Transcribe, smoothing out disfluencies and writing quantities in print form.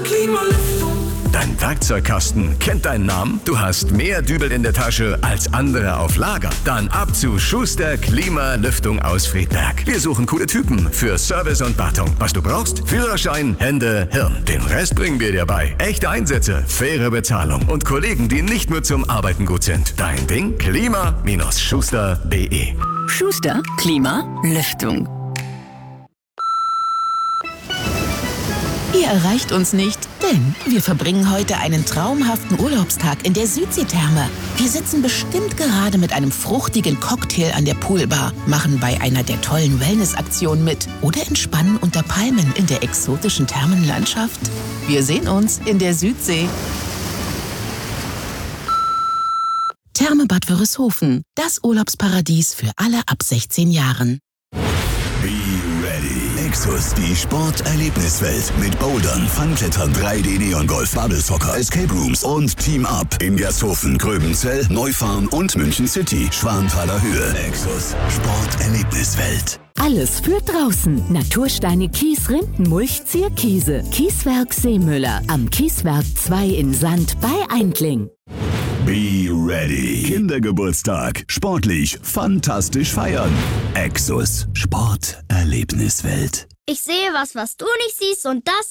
Klimalüftung. Dein Werkzeugkasten kennt deinen Namen? Du hast mehr Dübel in der Tasche als andere auf Lager? Dann ab zu Schuster Klimalüftung aus Friedberg. Wir suchen coole Typen für Service und Wartung. Was du brauchst? Führerschein, Hände, Hirn. Den Rest bringen wir dir bei. Echte Einsätze, faire Bezahlung und Kollegen, die nicht nur zum Arbeiten gut sind. Dein Ding? Klima-Schuster.de. Schuster Klimalüftung. Ihr erreicht uns nicht, denn wir verbringen heute einen traumhaften Urlaubstag in der Südseetherme. Wir sitzen bestimmt gerade mit einem fruchtigen Cocktail an der Poolbar, machen bei einer der tollen Wellnessaktionen mit oder entspannen unter Palmen in der exotischen Thermenlandschaft. Wir sehen uns in der Südsee. Therme Bad Wörishofen, das Urlaubsparadies für alle ab 16 Jahren. Be ready. Exos, die Sporterlebniswelt mit Bouldern, Funklettern, 3D-Neon-Golf, Bubble Soccer, Escape Rooms und Team Up in Gersthofen, Gröbenzell, Neufahren und München City, Schwanthaler Höhe. Exos, Sporterlebniswelt. Alles für draußen. Natursteine, Kies, Rindenmulch, Zierkiese. Kieswerk Seemüller am Kieswerk 2 in Sand bei Eindling. Be ready. Kindergeburtstag. Sportlich, fantastisch feiern. Exos, Sporterlebniswelt. Ich sehe was du nicht siehst und das